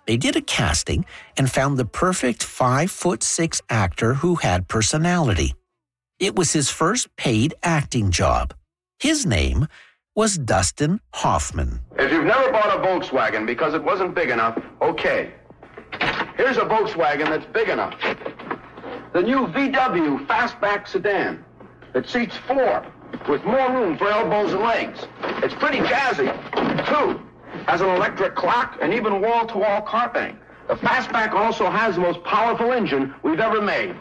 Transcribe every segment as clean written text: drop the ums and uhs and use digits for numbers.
They did a casting and found the perfect 5'6" actor who had personality. It was his first paid acting job. His name was Dustin Hoffman. If you've never bought a Volkswagen because it wasn't big enough, okay. Here's a Volkswagen that's big enough. The new VW fastback sedan. It seats 4 with more room for elbows and legs. It's pretty jazzy, too. Has an electric clock and even wall-to-wall carpeting. The fastback also has the most powerful engine we've ever made.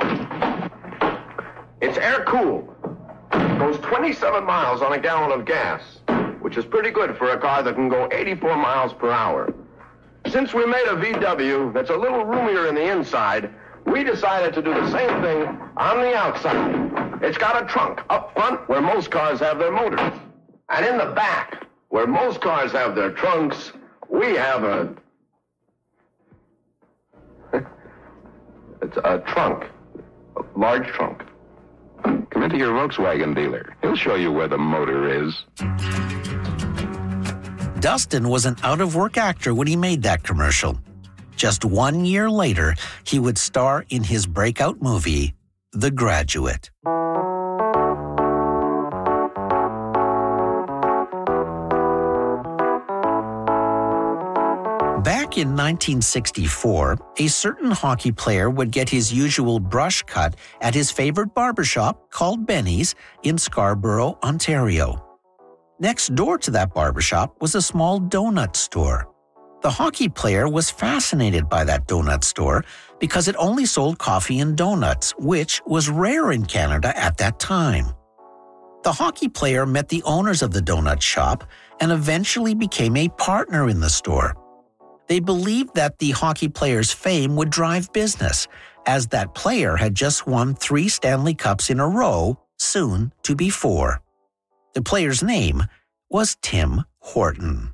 It's air-cooled. Goes 27 miles on a gallon of gas, which is pretty good for a car that can go 84 miles per hour. Since we made a VW that's a little roomier in the inside, we decided to do the same thing on the outside. It's got a trunk up front where most cars have their motors. And in the back, where most cars have their trunks, we have it's a trunk, a large trunk. Come into your Volkswagen dealer. He'll show you where the motor is. Dustin was an out-of-work actor when he made that commercial. Just 1 year later, he would star in his breakout movie, The Graduate. Back in 1964, a certain hockey player would get his usual brush cut at his favorite barbershop called Benny's in Scarborough, Ontario. Next door to that barbershop was a small donut store. The hockey player was fascinated by that donut store because it only sold coffee and donuts, which was rare in Canada at that time. The hockey player met the owners of the donut shop and eventually became a partner in the store. They believed that the hockey player's fame would drive business, as that player had just won 3 Stanley Cups in a row, soon to be 4. The player's name was Tim Horton.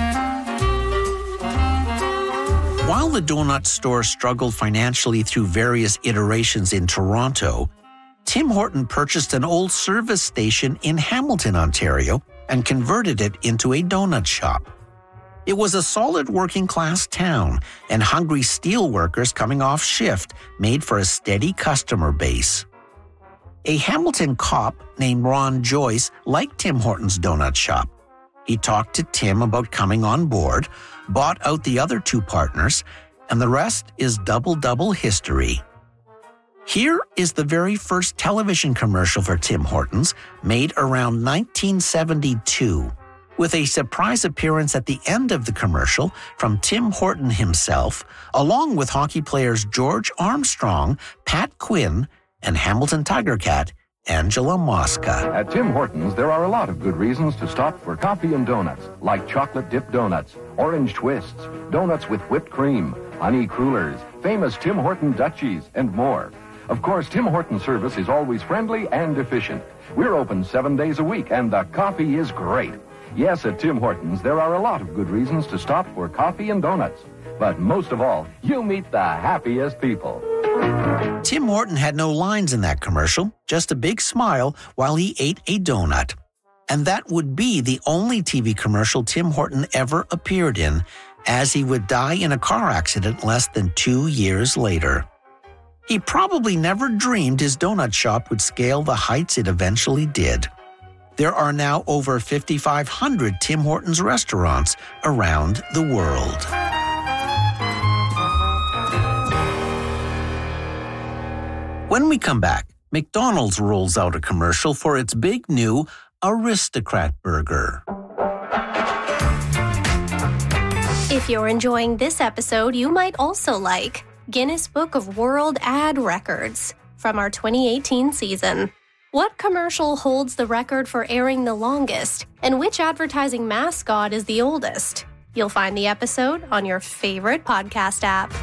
While the donut store struggled financially through various iterations in Toronto, Tim Horton purchased an old service station in Hamilton, Ontario, and converted it into a donut shop. It was a solid working-class town, and hungry steelworkers coming off shift made for a steady customer base. A Hamilton cop named Ron Joyce liked Tim Horton's donut shop. He talked to Tim about coming on board, bought out the other 2 partners, and the rest is double history. Here is the very first television commercial for Tim Hortons, made around 1972. With a surprise appearance at the end of the commercial from Tim Horton himself, along with hockey players George Armstrong, Pat Quinn, and Hamilton Tiger Cat, Angela Mosca. At Tim Hortons, there are a lot of good reasons to stop for coffee and donuts, like chocolate-dipped donuts, orange twists, donuts with whipped cream, honey crullers, famous Tim Horton Dutchies, and more. Of course, Tim Hortons service is always friendly and efficient. We're open 7 days a week, and the coffee is great. Yes, at Tim Hortons, there are a lot of good reasons to stop for coffee and donuts. But most of all, you'll meet the happiest people. Tim Horton had no lines in that commercial, just a big smile while he ate a donut. And that would be the only TV commercial Tim Horton ever appeared in, as he would die in a car accident less than 2 years later. He probably never dreamed his donut shop would scale the heights it eventually did. There are now over 5,500 Tim Hortons restaurants around the world. When we come back, McDonald's rolls out a commercial for its big new Aristocrat Burger. If you're enjoying this episode, you might also like Guinness Book of World Ad Records from our 2018 season. What commercial holds the record for airing the longest, and which advertising mascot is the oldest? You'll find the episode on your favorite podcast app.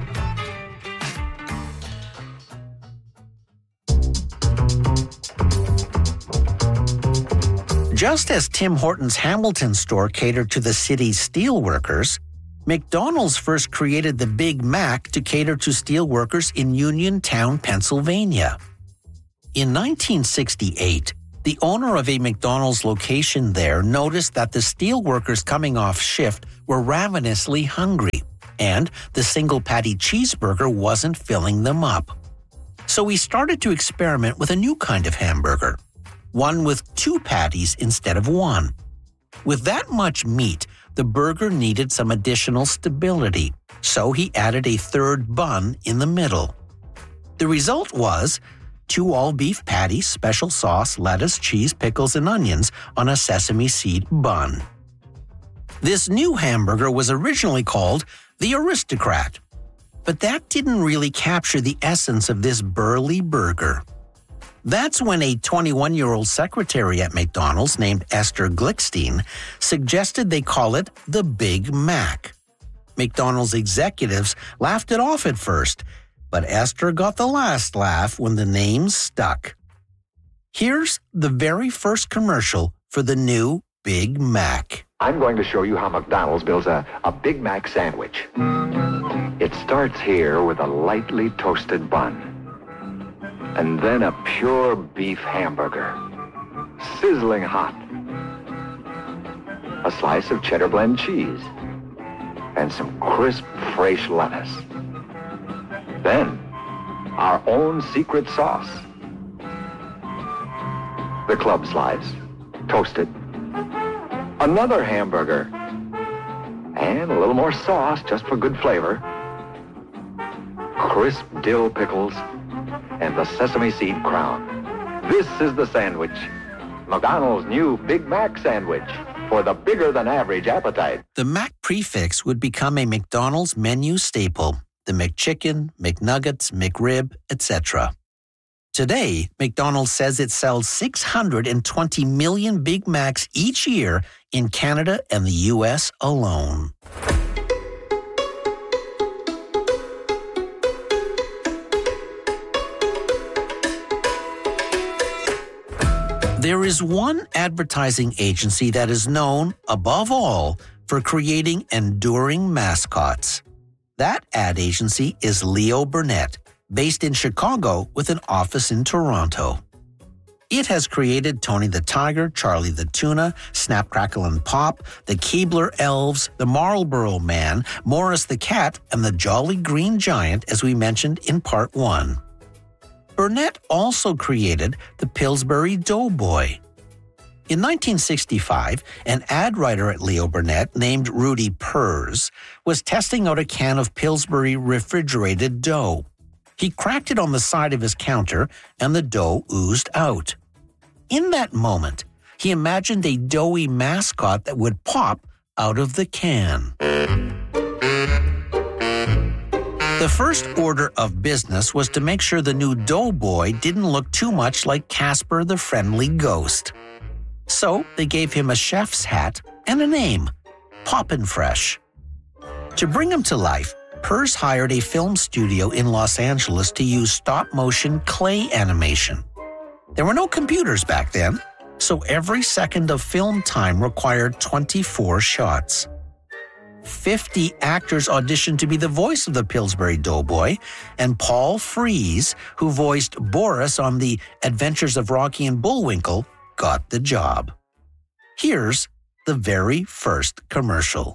Just as Tim Hortons Hamilton store catered to the city's steelworkers, McDonald's first created the Big Mac to cater to steelworkers in Uniontown, Pennsylvania. In 1968, the owner of a McDonald's location there noticed that the steelworkers coming off shift were ravenously hungry, and the single patty cheeseburger wasn't filling them up. So he started to experiment with a new kind of hamburger, one with 2 patties instead of 1. With that much meat, the burger needed some additional stability, so he added a 3rd bun in the middle. The result was 2 all-beef patties, special sauce, lettuce, cheese, pickles, and onions on a sesame seed bun. This new hamburger was originally called the Aristocrat, but that didn't really capture the essence of this burly burger. That's when a 21-year-old secretary at McDonald's named Esther Glickstein suggested they call it the Big Mac. McDonald's executives laughed it off at first, but Esther got the last laugh when the name stuck. Here's the very first commercial for the new Big Mac. I'm going to show you how McDonald's builds a Big Mac sandwich. It starts here with a lightly toasted bun, and then a pure beef hamburger, sizzling hot, a slice of cheddar blend cheese, and some crisp, fresh lettuce. Then, our own secret sauce. The club slice, toasted. Another hamburger, and a little more sauce just for good flavor. Crisp dill pickles, and the sesame seed crown. This is the sandwich. McDonald's new Big Mac sandwich for the bigger-than-average appetite. The Mac prefix would become a McDonald's menu staple. The McChicken, McNuggets, McRib, etc. Today, McDonald's says it sells 620 million Big Macs each year in Canada and the U.S. alone. There is one advertising agency that is known, above all, for creating enduring mascots. That ad agency is Leo Burnett, based in Chicago with an office in Toronto. It has created Tony the Tiger, Charlie the Tuna, Snap, Crackle, and Pop, the Keebler Elves, the Marlboro Man, Morris the Cat, and the Jolly Green Giant, as we mentioned in Part 1. Burnett also created the Pillsbury Doughboy. In 1965, an ad writer at Leo Burnett named Rudy Purrs was testing out a can of Pillsbury refrigerated dough. He cracked it on the side of his counter, and the dough oozed out. In that moment, he imagined a doughy mascot that would pop out of the can. The first order of business was to make sure the new Doughboy didn't look too much like Casper the Friendly Ghost. So they gave him a chef's hat and a name, Poppin' Fresh. To bring him to life, Purrs hired a film studio in Los Angeles to use stop-motion clay animation. There were no computers back then, so every second of film time required 24 shots. 50 actors auditioned to be the voice of the Pillsbury Doughboy, and Paul Frees, who voiced Boris on The Adventures of Rocky and Bullwinkle, got the job. Here's the very first commercial.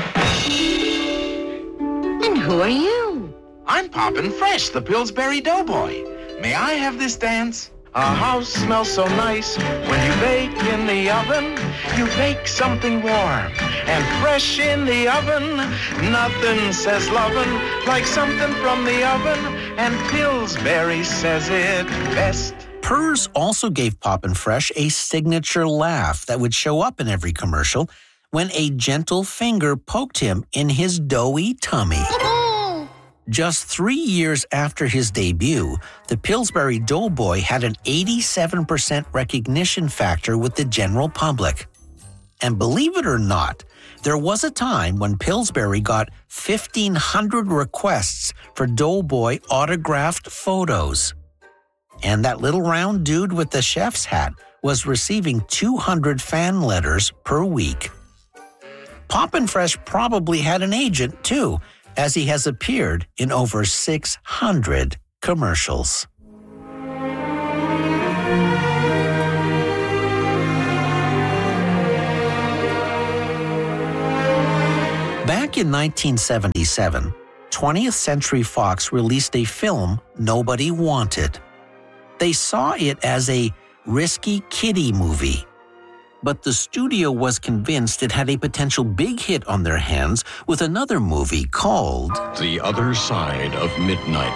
And who are you? I'm Poppin' Fresh, the Pillsbury Doughboy. May I have this dance? Our house smells so nice. When you bake in the oven, you bake something warm and fresh in the oven. Nothing says lovin' like something from the oven, and Pillsbury says it best. Purrs also gave Poppin' Fresh a signature laugh that would show up in every commercial when a gentle finger poked him in his doughy tummy. Just 3 years after his debut, the Pillsbury Doughboy had an 87% recognition factor with the general public. And believe it or not, there was a time when Pillsbury got 1,500 requests for Doughboy autographed photos. And that little round dude with the chef's hat was receiving 200 fan letters per week. Poppin' Fresh probably had an agent, too, as he has appeared in over 600 commercials. Back Back in 1977, 20th Century Fox released a film nobody wanted. They saw it as a risky kiddie movie. But the studio was convinced it had a potential big hit on their hands with another movie called The Other Side of Midnight.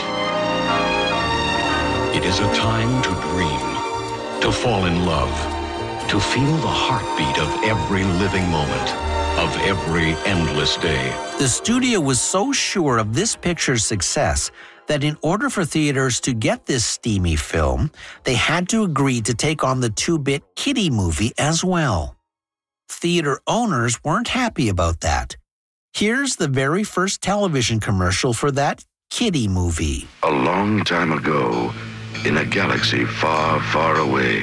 It is a time to dream, to fall in love, to feel the heartbeat of every living moment, of every endless day. The studio was so sure of this picture's success that in order for theaters to get this steamy film, they had to agree to take on the 2-bit kiddie movie as well. Theater owners weren't happy about that. Here's the very first television commercial for that kiddie movie. A long time ago, in a galaxy far, far away.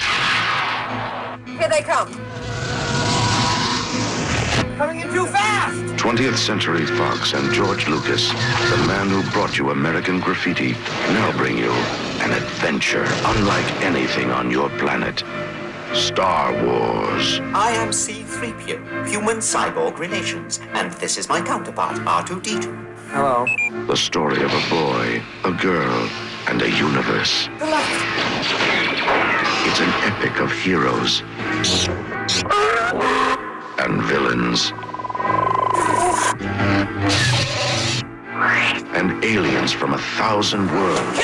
Here they come. Coming in too fast! 20th Century Fox and George Lucas, the man who brought you American Graffiti, now bring you an adventure unlike anything on your planet. Star Wars. I am C-3PO, Human Cyborg Relations, and this is my counterpart, R2-D2. Hello. The story of a boy, a girl, and a universe. The left. It's an epic of heroes and villains and aliens from 1,000 worlds.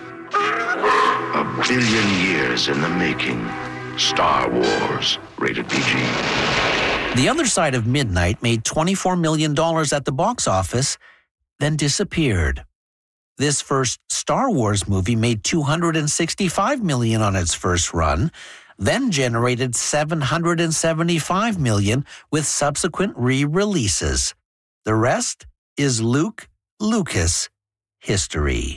1 billion years in the making. Star Wars, rated PG. The Other Side of Midnight made $24 million at the box office, then disappeared. This first Star Wars movie made $265 million on its first run, then generated $775 million with subsequent re-releases. The rest is Luke Lucas history.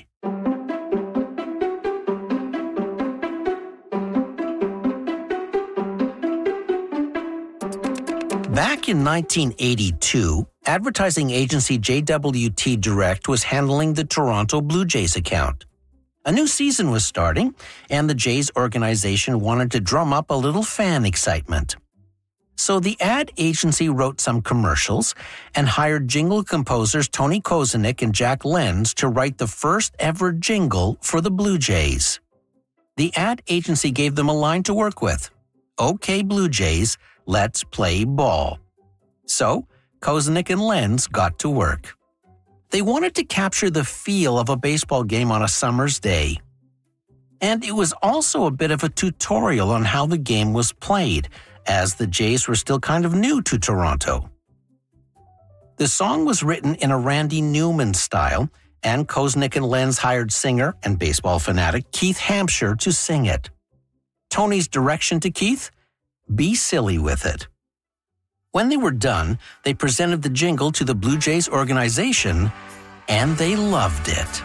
Back in 1982, advertising agency JWT Direct was handling the Toronto Blue Jays account. A new season was starting, and the Jays organization wanted to drum up a little fan excitement. So the ad agency wrote some commercials and hired jingle composers Tony Kozenik and Jack Lenz to write the first ever jingle for the Blue Jays. The ad agency gave them a line to work with. "Okay, Blue Jays, let's play ball." So, Kozenik and Lenz got to work. They wanted to capture the feel of a baseball game on a summer's day. And it was also a bit of a tutorial on how the game was played, as the Jays were still kind of new to Toronto. The song was written in a Randy Newman style, and Kozenik and Lenz hired singer and baseball fanatic Keith Hampshire to sing it. Tony's direction to Keith? Be silly with it. When they were done, they presented the jingle to the Blue Jays organization, and they loved it.